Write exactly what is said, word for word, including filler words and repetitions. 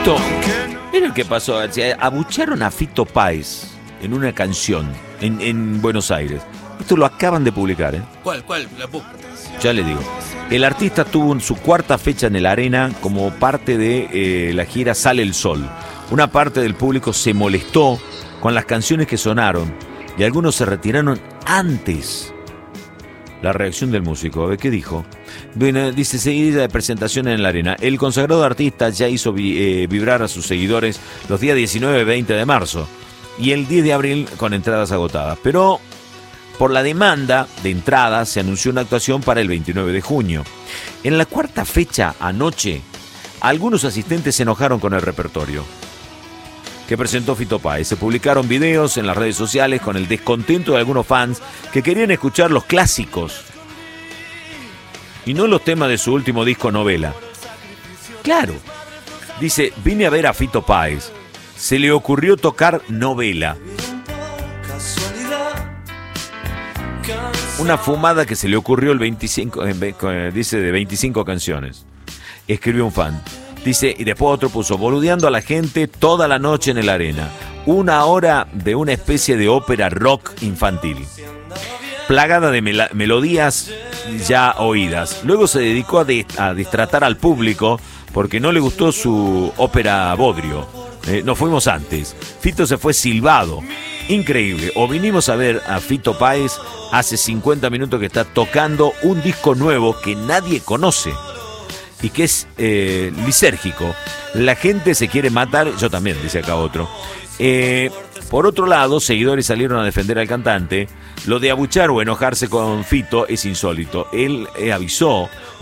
Esto, mira qué pasó. Abucharon a Fito Páez en una canción en, en Buenos Aires. Esto lo acaban de publicar, ¿eh? ¿Cuál? ¿Cuál? La pu- Ya le digo. El artista tuvo su cuarta fecha en el Arena como parte de eh, la gira Sale el Sol. Una parte del público se molestó con las canciones que sonaron y algunos se retiraron antes. La reacción del músico, a ver qué dijo. Bueno, dice, seguida de presentación en la Arena. El consagrado artista ya hizo vi, eh, vibrar a sus seguidores los días diecinueve y veinte de marzo y el diez de abril con entradas agotadas. Pero por la demanda de entradas se anunció una actuación para el veintinueve de junio. En la cuarta fecha, anoche, algunos asistentes se enojaron con el repertorio que presentó Fito Páez. Se publicaron videos en las redes sociales con el descontento de algunos fans que querían escuchar los clásicos y no los temas de su último disco Novela. Claro, dice, vine a ver a Fito Páez. Se le ocurrió tocar Novela. Una fumada que se le ocurrió el veinticinco, dice, de veinticinco canciones. Escribió un fan. Dice, y después otro puso, boludeando a la gente toda la noche en el Arena. Una hora de una especie de ópera rock infantil, plagada de mel- melodías ya oídas. Luego se dedicó a, de- a distratar al público porque no le gustó su ópera bodrio. Eh, nos fuimos antes. Fito se fue silbado. Increíble. O vinimos a ver a Fito Páez hace cincuenta minutos que está tocando un disco nuevo que nadie conoce y que es eh, lisérgico. La gente se quiere matar, yo también, dice acá otro. Eh, por otro lado, seguidores salieron a defender al cantante. Lo de abuchar o enojarse con Fito es insólito. Él eh, avisó